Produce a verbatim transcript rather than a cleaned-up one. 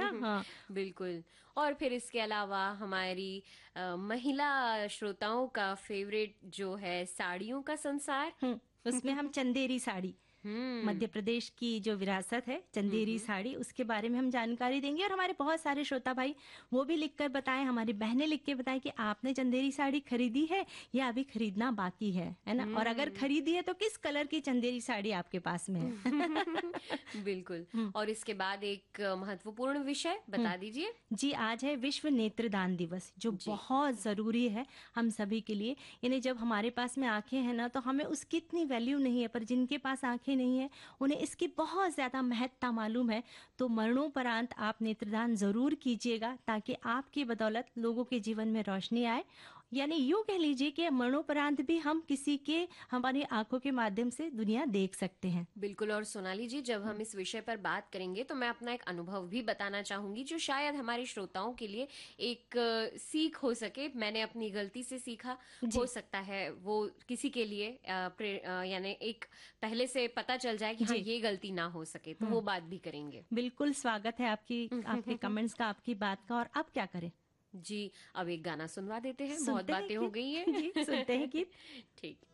ना। हाँ बिल्कुल। और फिर इसके अलावा हमारी अ, महिला श्रोताओं का फेवरेट जो है साड़ियों का संसार। हम्म, उसमें हम चंदेरी साड़ी, हम्म मध्य प्रदेश की जो विरासत है हम्म चंदेरी हम्म। साड़ी, उसके बारे में हम जानकारी देंगे। और हमारे बहुत सारे श्रोता भाई वो भी लिखकर बताएं, हमारी बहनें लिख के बताएं कि आपने चंदेरी साड़ी खरीदी है या अभी खरीदना बाकी है, है ना। और अगर हम्म खरीदी है तो किस कलर की चंदेरी साड़ी आपके पास में है। बिल्कुल। हम्म, और इसके बाद एक अ, महत्वपूर्ण विषय हम्म। बता दीजिए। जी, आज है विश्व नेत्रदान दिवस, जो जी। बहुत ज़रूरी है हम सभी के लिए। यानी जब हमारे पास में आंखें हैं ना, तो हमें उसकी इतनी वैल्यू नहीं है, पर जिनके पास आंखें नहीं है उन्हें इसकी बहुत ज़्यादा महत्ता मालूम है। तो मरणोपरांत आप नेत्रदान ज़रूर कीजिएगा, ताकि आपकी बदौलत लोगों के जीवन में रोशनी आए। यानी यूँ कह लीजिए कि मरणोपरांत भी हम किसी के, हमारी आंखों के माध्यम से दुनिया देख सकते हैं। बिल्कुल। और सोनाली जी, जब हम इस विषय पर बात करेंगे तो मैं अपना एक अनुभव भी बताना चाहूंगी, जो शायद हमारे श्रोताओं के लिए एक अ, सीख हो सके। मैंने अपनी गलती से सीखा, हो जी। सकता है वो किसी के लिए अ, प्रे- अ, यानी एक पहले से पता चल जाए कि हाँ जी। ये गलती ना हो सके, तो वो बात भी करेंगे। बिल्कुल स्वागत है आपकी, आपके कमेंट्स का, आपकी बात का। और अब क्या करें? जी, अब एक गाना सुनवा देते हैं, बहुत सुनते हैं बातें हो गीत। गई जी, सुनते हैं हैं। गीत। ठीक।